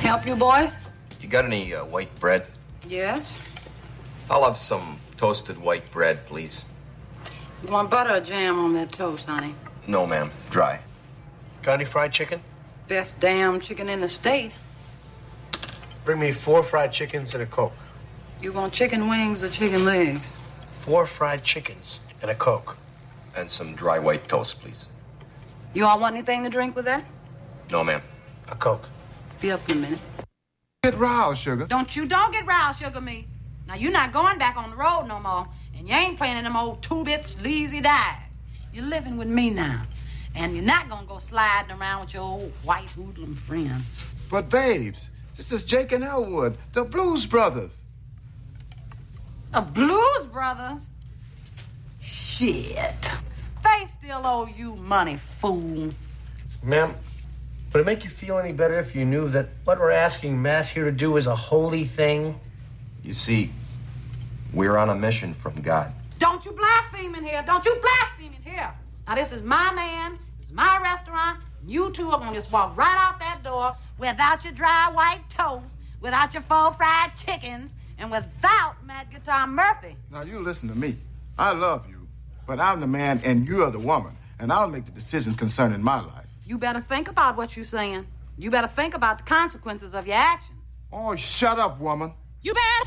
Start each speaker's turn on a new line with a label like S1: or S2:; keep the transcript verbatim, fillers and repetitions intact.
S1: Help you, boys?
S2: You got any uh, white bread?
S1: Yes.
S2: I'll have some toasted white bread, please.
S1: You want butter or jam on that toast, honey?
S2: No, ma'am. Dry.
S3: Got any fried chicken?
S1: Best damn chicken in the state.
S3: Bring me four fried chickens and a Coke.
S1: You want chicken wings or chicken legs?
S3: Four fried chickens and a Coke.
S2: And some dry white toast, please.
S1: You all want anything to drink with that?
S2: No, ma'am.
S3: A Coke.
S1: Be up in a minute.
S4: Get roused, sugar.
S1: Don't you don't get riled, sugar me. Now, you're not going back on the road no more, and you ain't playing in them old two-bit sleazy dives. You're living with me now, and you're not gonna go sliding around with your old white hoodlum friends.
S4: But, babes, this is Jake and Elwood, the Blues Brothers.
S1: The Blues Brothers? Shit. They still owe you money, fool.
S3: Ma'am, would it make you feel any better if you knew that what we're asking Matt here to do is a holy thing?
S2: You see, we're on a mission from God.
S1: Don't you blaspheme in here. Don't you blaspheme in here. Now, this is my man. This is my restaurant. You two are going to just walk right out that door without your dry white toast, without your four fried chickens, and without Mad Guitar Murphy.
S4: Now, you listen to me. I love you, but I'm the man and you're the woman, and I'll make the decision concerning my life.
S1: You better think about what you're saying. You better think about the consequences of your actions.
S4: Oh, shut up, woman.
S1: You better